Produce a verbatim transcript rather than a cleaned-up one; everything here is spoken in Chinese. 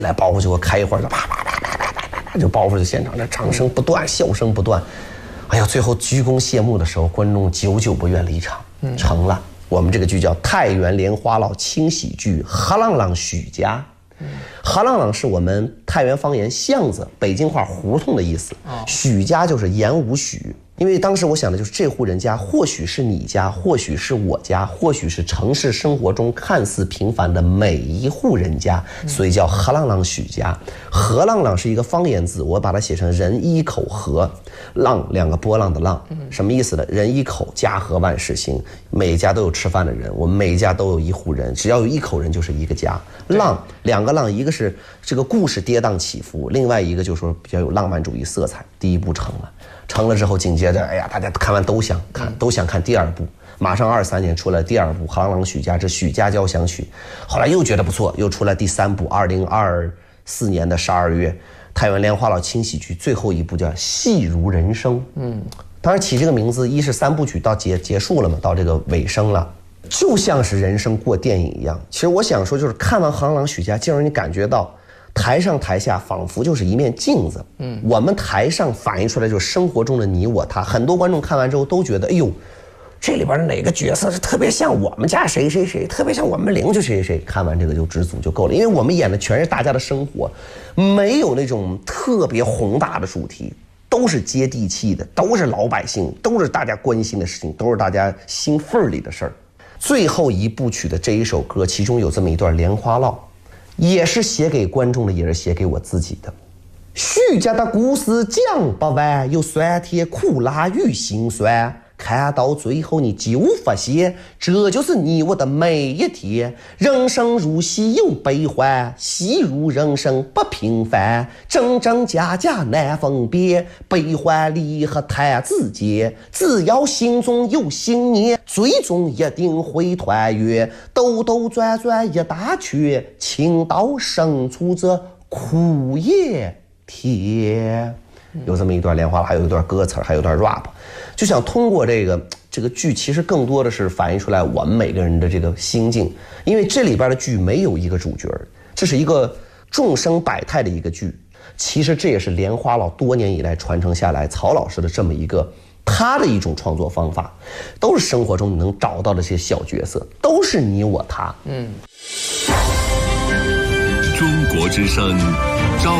来包袱就给我开一会儿，就啪啪啪啪啪啪啪，就包袱就现场，这掌声不断，笑声不断。哎呀，最后鞠躬谢幕的时候，观众久久不愿离场。嗯，成了，我们这个剧叫《太原莲花落轻喜剧》，哈浪浪许家。哈浪浪是我们太原方言巷子，北京话胡同的意思。许家就是言无许。因为当时我想的就是这户人家或许是你家，或许是我家，或许是城市生活中看似平凡的每一户人家，所以叫何浪浪许家。何浪浪是一个方言字，我把它写成人一口河，浪两个波浪的浪，什么意思呢？人一口，家和万事兴，每一家都有吃饭的人，我们每一家都有一户人，只要有一口人就是一个家。浪两个浪，一个是这个故事跌宕起伏，另外一个就是说比较有浪漫主义色彩。第一部成了。成了之后，紧接着，哎呀，大家看完都想看，都想看第二部。马上二三年出来第二部《何浪浪许家之许家交响曲》，后来又觉得不错，又出来第三部。二零二四年的十二月，太原莲花落轻喜剧最后一部叫《戏如人生》。嗯，当然起这个名字，一是三部曲到结结束了嘛，到这个尾声了，就像是人生过电影一样。其实我想说，就是看完《何浪浪许家》，就让你感觉到。台上台下仿佛就是一面镜子，嗯，我们台上反映出来就是生活中的你我他。很多观众看完之后都觉得，哎呦，这里边的哪个角色是特别像我们家谁谁谁，特别像我们邻居谁谁谁。看完这个就知足就够了，因为我们演的全是大家的生活，没有那种特别宏大的主题，都是接地气的，都是老百姓，都是大家关心的事情，都是大家心缝里的事儿。最后一部曲的这一首歌，其中有这么一段莲花落。也是写给观众的，也是写给我自己的。许家的故事讲不完，有酸甜苦辣与辛酸。看到最后你就发现，这就是你我的每一天。人生如戏有悲欢，戏如人生不平凡。真真假假难分别，悲欢离合太自间。只要心中有信念，最终一定会团圆。兜兜转转一大圈，情到深处这苦也甜。有这么一段莲花，还有一段歌词，还有一段 rap， 就想通过这个这个剧，其实更多的是反映出来我们每个人的这个心境。因为这里边的剧没有一个主角，这是一个众生百态的一个剧。其实这也是莲花老多年以来传承下来曹老师的这么一个他的一种创作方法，都是生活中你能找到的这些小角色，都是你我他。嗯， 中国之声，朝